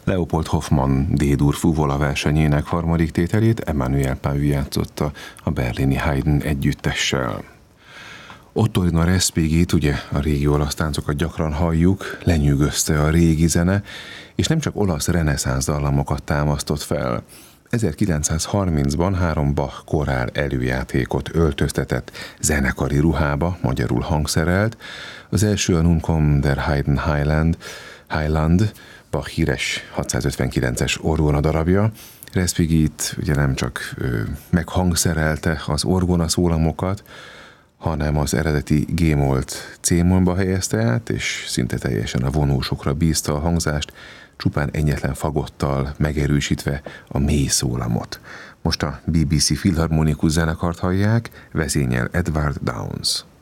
Leopold Hoffmann D-dur fuvola versenyének harmadik tételét Emmanuel Pavu játszotta a berlini Haydn együttessel. Ottorino Respighi-t, ugye a régi olasz táncokat gyakran halljuk, lenyűgözte a régi zene, és nem csak olasz reneszánsz dallamokat támasztott fel. 1930-ban 3 Bach korál előjátékot öltöztetett zenekari ruhába, magyarul hangszerelt. Az első a Nun kommt der Haydn Highland, Bach híres 659-es orgona darabja. Respighi-t ugye nem csak meghangszerelte az orgona szólamokat, hanem az eredeti G-molt C-molba helyezte át, és szinte teljesen a vonósokra bízta a hangzást, csupán egyetlen fagottal megerősítve a mély szólamot. Most a BBC Filharmonikus zenekart hallják, vezényel Edward Downes.